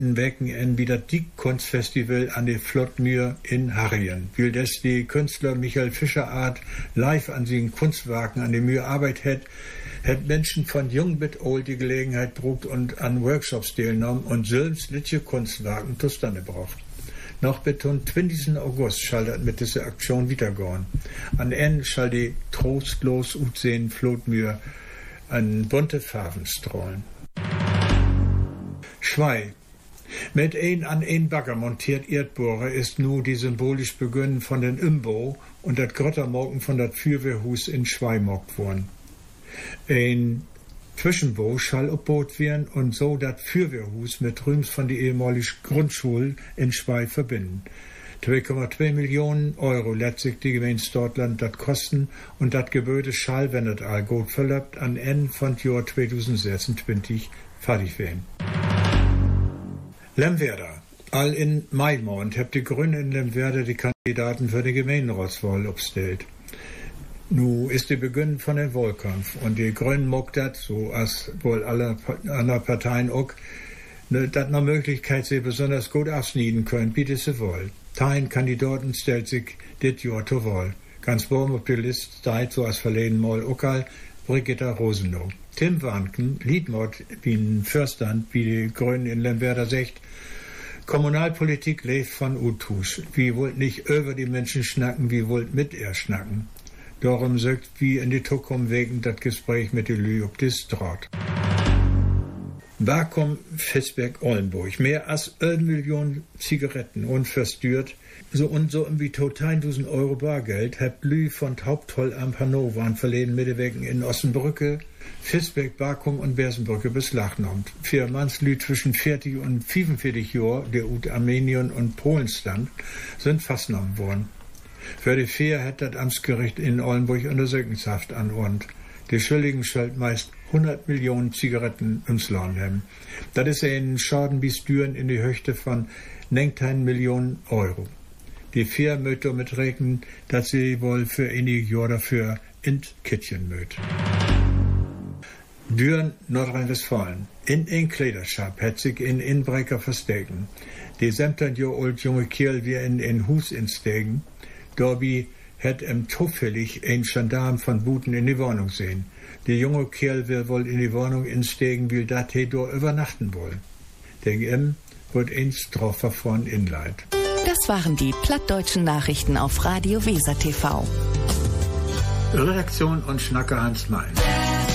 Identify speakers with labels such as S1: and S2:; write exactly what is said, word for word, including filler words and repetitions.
S1: wecken en wieder die Kunstfestival an die Flottmühr in Harrien. Weil das die Künstler Michael Fischer-Art live an den Kunstwerken an die Mühr Arbeit hat, hat Menschen von jung bis old die Gelegenheit brucht und an Workshops teilgenommen und selbst litje Kunstwerken zustande braucht. Noch bis zum zwanzigsten August schall das mit dieser Aktion weitergehen. An Ende schall die trostlos utsehen Flottmühr an bunte Farben strahlen. Schwei. Mit ein an ein Bagger montiert Erdbohrer ist nu die symbolisch Beginn von den Imbau und dat Grottermorgen von dat Fürwehrhus in Schwei mockt worden. Ein Zwischenbau schall obbaut werden und so dat Fürwehrhus mit Rüms von die ehemalige Grundschule in Schwei verbinden. zwei Komma zwei Millionen Euro letztlich die Gemeinde Stortland dat kosten und dat Gebäude schall, wenn das all gut verlöbt, an Ende von Jahr zweitausendsechsundzwanzig fertig werden. Lemwerder. All in Maimond habt die Grünen in Lemwerder die Kandidaten für die Gemeinderatswahl aufgestellt. Nu ist die Beginn von den Wahlkampf und die Grünen mockt dat, so als wohl alle anderen Parteien auch, ne, dat noch Möglichkeit sie besonders gut abschneiden können, wie sie wollen. Tein Kandidaten stellt sich dit Jahr zur Wahl. Ganz oben auf die Liste steht, so als verleden Mal Okal, Brigitta Rosenow. Tim Warnken, Liedmord, wie ein Fürstand, wie die Grünen in Lemwerder sagt, Kommunalpolitik lebt von Utusch. Wie wollt nicht über die Menschen schnacken, wie wollt mit er schnacken. Darum sagt, wie in die Zukunft wegen das Gespräch mit die Lü ob das Draht. Vakuum Fisberg-Ollenburg. Mehr als eine Million Zigaretten unverstört. So und so wie total tausend Euro Bargeld hat Lü von Haupttoll am Hannover an verleden Mittewegen in Ossenbrücke, Fisberg, Vakuum und Bersenbrücke beschlagnahmt. Vier Mannslü zwischen vierzig und fünfundvierzig Jahren, der ut Armenien und Polen stand, sind festgenommen worden. Für die vier hat das Amtsgericht in Ollenburg Untersuchungshaft anordnet. Die Schuldigen schuld meist hundert Millionen Zigaretten ins Land haben. Das ist ein Schaden bis Düren in die Höchste von neunzehn Millionen Euro. Die vier möchten mit rechnen, dass sie wohl für einige Jahre dafür in Kittchen möcht. Düren, Nordrhein-Westfalen. In ein Kleidershop hat sich ein Inbrecher verstecken. Die siebzehn Jahre alt junge Kerl wie in ein Hus instegen. Dabei hat ihm zufällig ein Gendarm von Buten in die Wohnung sehen. Der junge Kerl will wohl in die Wohnung insteigen, will dat he dort übernachten wollen. Denk ihm wird eins drauf verfahren inleit.
S2: Das waren die plattdeutschen Nachrichten auf Radio Weser T V.
S1: Redaktion und Schnacker Hans Mein.